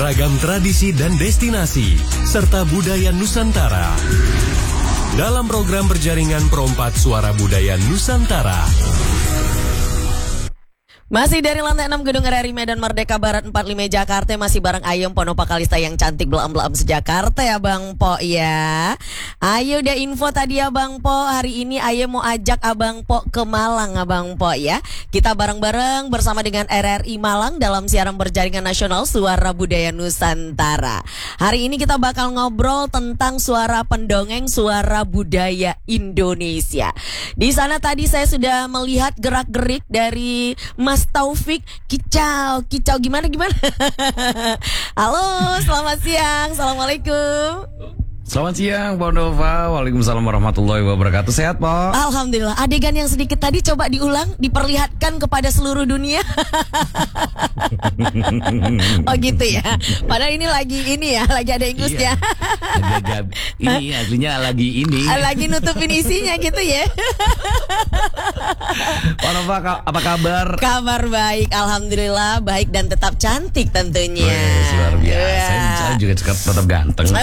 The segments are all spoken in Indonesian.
Ragam tradisi dan destinasi, serta budaya Nusantara. Dalam program berjaringan Perompak Suara Budaya Nusantara. Masih dari lantai 6 Gedung RRI Medan Merdeka Barat 45 Jakarta, masih bareng Ayem Ponopa Kalista yang cantik belam-belam sejakarta ya Bang Po ya. Ayo udah info tadi ya Bang Po, hari ini Ayem mau ajak Abang Po ke Malang Abang Po ya. Kita bareng-bareng bersama dengan RRI Malang dalam siaran berjaringan nasional Suara Budaya Nusantara. Hari ini kita bakal ngobrol tentang suara pendongeng, suara budaya Indonesia. Di sana tadi saya sudah melihat gerak-gerik dari Mas Taufik, kicau gimana? Halo, selamat siang, assalamualaikum. Selamat siang, Pak Nova. Waalaikumsalam warahmatullahi wabarakatuh. Sehat, Pak? Alhamdulillah. Adegan yang sedikit tadi coba diulang, diperlihatkan kepada seluruh dunia. Oh gitu ya. Padahal ini lagi ada ingusnya. Iya. Ini aslinya lagi ini. Lagi nutupin isinya gitu ya. Pak Nova, apa kabar? Kabar baik, alhamdulillah, baik dan tetap cantik tentunya. Wih, luar biasa. Saya juga tetap ganteng.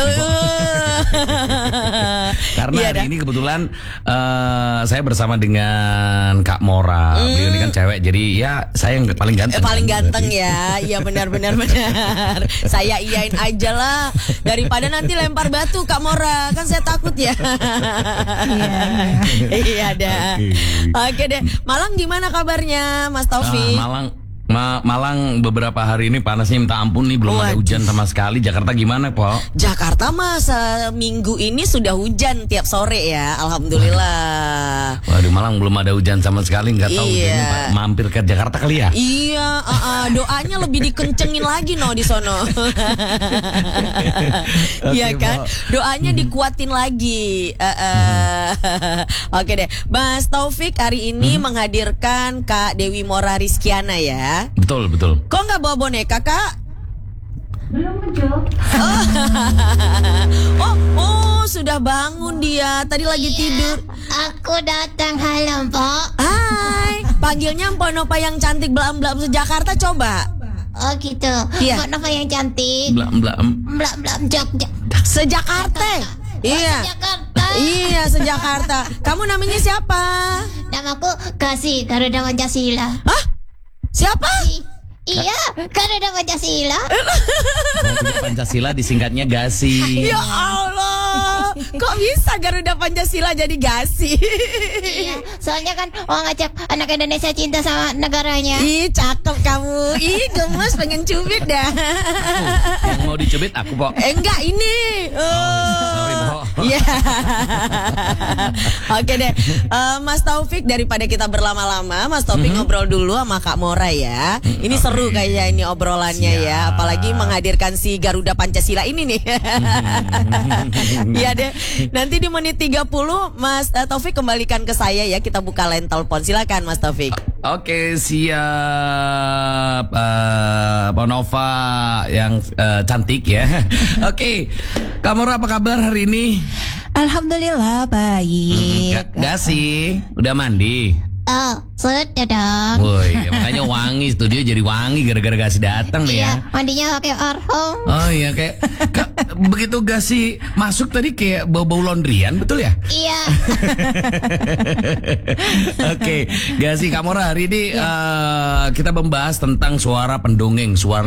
Karena hari ini kebetulan saya bersama dengan Kak Mora. Beliau ini kan cewek, jadi ya saya yang paling ganteng. Paling ganteng ya. Iya benar. Saya iyain aja lah, daripada nanti lempar batu Kak Mora, kan saya takut ya. Iya dah. Oke deh. Malang gimana kabarnya Mas Taufik? Malang beberapa hari ini panasnya minta ampun nih, belum ada hujan sama sekali. Jakarta gimana, Pak? Jakarta mas minggu ini sudah hujan tiap sore ya, alhamdulillah. Waduh, Malang belum ada hujan sama sekali, nggak tahu. Iya. Mampir ke Jakarta kali ya? Iya, doanya lebih dikencengin lagi di sono. Iya kan? Doanya dikuatin lagi. Oke deh, Mas Taufik hari ini menghadirkan Kak Dewi Mora Rizkiana ya. Betul. Kok nggak bawa boneka, Kak? Belum muncul. Oh, sudah bangun dia. Tadi lagi tidur. Aku datang, halo Mpok. Hai, panggilnya Mpok Nova yang cantik belam-belam se-Jakarta coba. Oh gitu. Iya. Mpok Nova yang cantik. Belam-belam Jogja. Se-Jakarta. Iya. Jakarta. Iya, se-Jakarta. Kamu namanya siapa? Namaku Kasih Garuda Pancasila. Hah? Siapa? Iya, Garuda Pancasila. Pancasila disingkatnya GASI. Ya Allah, kok bisa Garuda Pancasila jadi GASI? Iya, soalnya kan orang ngajak anak Indonesia cinta sama negaranya. Ih, cakep kamu. Ih, gemes pengen cubit dah. Yang mau dicubit aku, Pok. Enggak, ini. Sorry, Pok. Iya. Oke deh, Mas Taufik, daripada kita berlama-lama, Mas Taufik ngobrol dulu sama Kak Mora ya. Ini seru kayaknya ini obrolannya. Siap. Ya, apalagi menghadirkan si Garuda Pancasila ini nih. Iya deh. Nanti di menit 30 Mas Taufik kembalikan ke saya ya. Kita buka line telepon. Silakan Mas Taufik. Oke, siap. Pak Nova yang cantik ya. Oke, Kak Mora apa kabar hari ini? Alhamdulillah baik. GASI, udah mandi? Oh, sudah dong. Woi, makanya wangi, studio jadi wangi gara-gara GASI datang nih ya. Iya, mandinya pakai Orhom. Oh iya, kayak begitu GASI masuk tadi kayak bau-bau laundryan, betul ya? Iya. Oke, GASI Kak Mora hari ini kita membahas tentang suara pendongeng, suara